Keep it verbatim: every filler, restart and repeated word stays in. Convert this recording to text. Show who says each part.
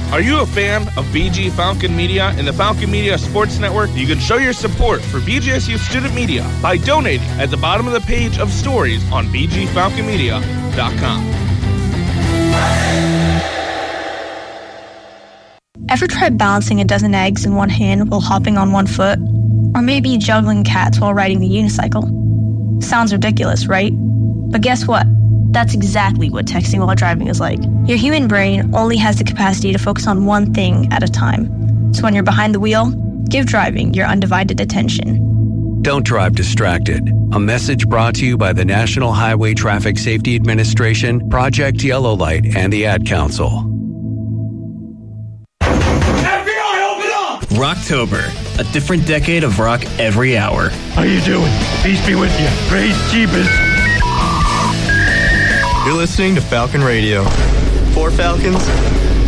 Speaker 1: Are you a fan of B G Falcon Media and the Falcon Media Sports Network? You can show your support for B G S U Student Media by donating at the bottom of the page of stories on b g falcon media dot com.
Speaker 2: Ever tried balancing a dozen eggs in one hand while hopping on one foot? Or maybe juggling cats while riding the unicycle? Sounds ridiculous, right? But guess what? That's exactly what texting while driving is like. Your human brain only has the capacity to focus on one thing at a time. So when you're behind the wheel, give driving your undivided attention.
Speaker 3: Don't drive distracted. A message brought to you by the National Highway Traffic Safety Administration, Project Yellow Light, and the Ad Council.
Speaker 4: F B I, open up!
Speaker 5: Rocktober, a different decade of rock every hour.
Speaker 4: How you doing? Peace be with you. Praise Jeebus.
Speaker 6: You're listening to Falcon Radio. For Falcons,